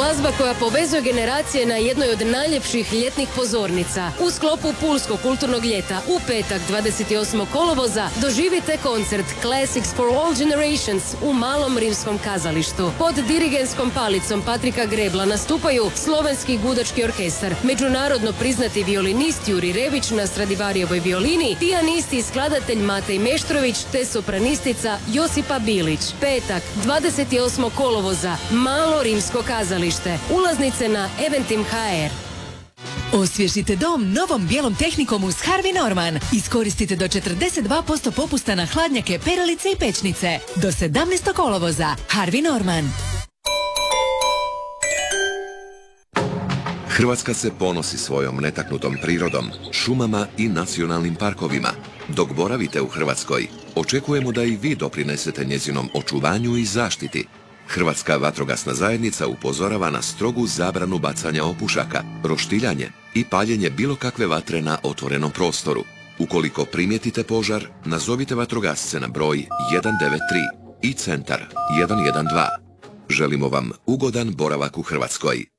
Glazba koja povezuje generacije na jednoj od najljepših ljetnih pozornica. U sklopu Pulskog kulturnog ljeta u petak 28. kolovoza doživite koncert Classics for All Generations u Malom rimskom kazalištu. Pod dirigentskom palicom Patrika Grebla nastupaju Slovenski gudački orkestar, međunarodno priznati violinist Juri Rević na Stradivarijevoj violini, pijanist i skladatelj Matej Meštrović te sopranistica Josipa Bilić. Petak 28. kolovoza Malo rimsko kazalište. Ulaznice na Eventim.hr. Osvježite dom novom bijelom tehnikom uz Harvey Norman. Iskoristite do 42% popusta na hladnjake, perilice i pečnice. Do 17. kolovoza. Harvey Norman. Hrvatska se ponosi svojom netaknutom prirodom, šumama i nacionalnim parkovima. Dok boravite u Hrvatskoj, očekujemo da i vi doprinesete njezinom očuvanju i zaštiti. Hrvatska vatrogasna zajednica upozorava na strogu zabranu bacanja opušaka, roštiljanje i paljenje bilo kakve vatre na otvorenom prostoru. Ukoliko primijetite požar, nazovite vatrogasce na broj 193 i centar 112. Želimo vam ugodan boravak u Hrvatskoj.